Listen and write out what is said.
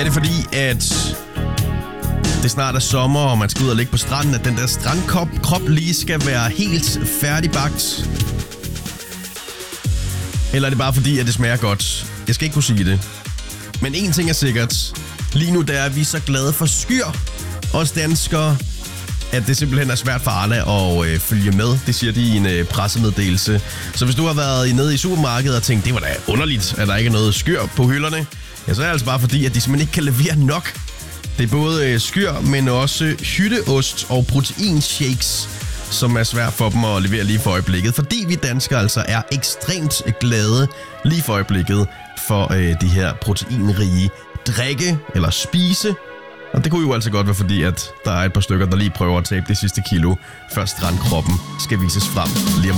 det fordi, at det snart er sommer, og man skal ud og ligge på stranden, at den der strandkrop lige skal være helt færdigbagt? Eller er det bare fordi, at det smager godt? Jeg skal ikke kunne sige det. Men en ting er sikkert. Lige nu der er vi så glade for skyr, os danskere, at det simpelthen er svært for alle at følge med. Det siger de i en pressemeddelelse. Så hvis du har været nede i supermarkedet og tænkt, det var da underligt, at der ikke er noget skyr på hylderne, ja, så er det altså bare fordi, at de simpelthen ikke kan levere nok. Det er både skyr, men også hytteost og proteinshakes, som er svært for dem at levere lige for øjeblikket. Fordi vi danskere altså er ekstremt glade lige for øjeblikket for de her proteinrige drikke eller spise. Og det kunne jo altså godt være fordi, at der er et par stykker, der lige prøver at tabe det sidste kilo, før strandkroppen skal vises frem lige om